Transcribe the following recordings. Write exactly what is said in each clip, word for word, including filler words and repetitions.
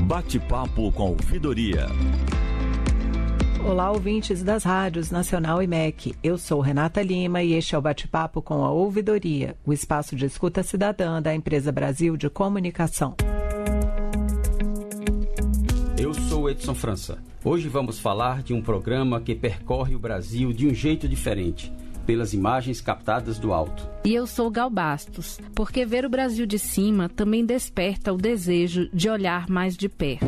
Bate-papo com ouvidoria. Olá, ouvintes das rádios Nacional e M E C. Eu sou Renata Lima e este é o Bate-papo com a Ouvidoria, o espaço de escuta cidadã da Empresa Brasil de Comunicação. Eu sou Edson França. Hoje vamos falar de um programa que percorre o Brasil de um jeito diferente, pelas imagens captadas do alto. E eu sou Gal Bastos, porque ver o Brasil de cima também desperta o desejo de olhar mais de perto.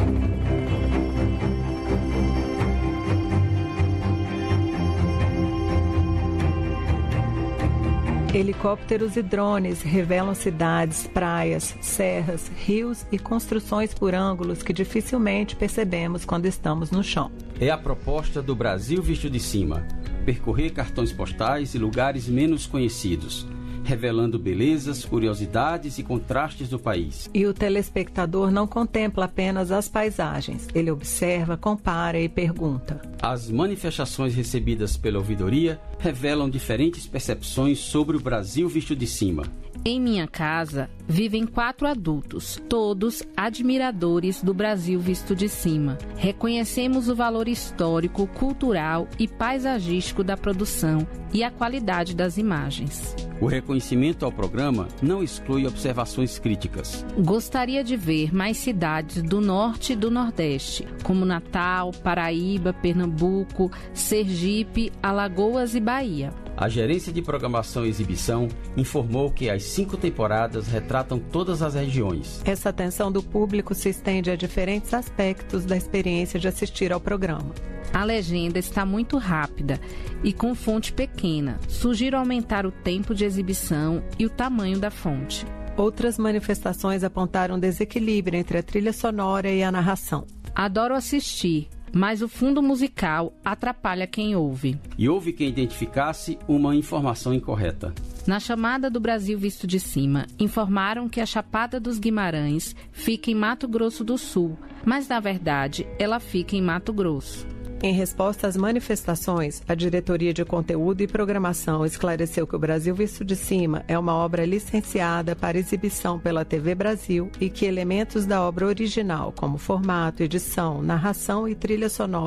Helicópteros e drones revelam cidades, praias, serras, rios e construções por ângulos que dificilmente percebemos quando estamos no chão. É a proposta do Brasil Visto de Cima, percorrer cartões postais e lugares menos conhecidos, revelando belezas, curiosidades e contrastes do país. E o telespectador não contempla apenas as paisagens, ele observa, compara e pergunta. As manifestações recebidas pela ouvidoria revelam diferentes percepções sobre o Brasil visto de cima. Em minha casa vivem quatro adultos, todos admiradores do Brasil visto de cima. Reconhecemos o valor histórico, cultural e paisagístico da produção e a qualidade das imagens. O reconhecimento ao programa não exclui observações críticas. Gostaria de ver mais cidades do Norte e do Nordeste, como Natal, Paraíba, Pernambuco, Sergipe, Alagoas e Bahia. A Gerência de Programação e Exibição informou que as cinco temporadas retratam todas as regiões. Essa atenção do público se estende a diferentes aspectos da experiência de assistir ao programa. A legenda está muito rápida e com fonte pequena. Sugiro aumentar o tempo de exibição e o tamanho da fonte. Outras manifestações apontaram desequilíbrio entre a trilha sonora e a narração. Adoro assistir, mas o fundo musical atrapalha quem ouve. E houve quem identificasse uma informação incorreta. Na chamada do Brasil Visto de Cima, informaram que a Chapada dos Guimarães fica em Mato Grosso do Sul, mas na verdade ela fica em Mato Grosso. Em resposta às manifestações, a Diretoria de Conteúdo e Programação esclareceu que o Brasil Visto de Cima é uma obra licenciada para exibição pela T V Brasil e que elementos da obra original, como formato, edição, narração e trilha sonora,